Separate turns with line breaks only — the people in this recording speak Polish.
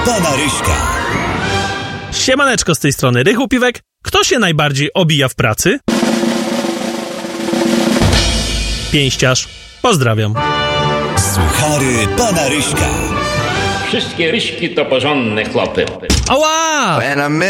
pana Ryśka.
Siemaneczko, z tej strony Rychu Piwek. Kto się najbardziej obija w pracy? Pięściarz. Pozdrawiam.
Suchary pana Ryśka.
Wszystkie ryśki to porządne chłopy.
Ała!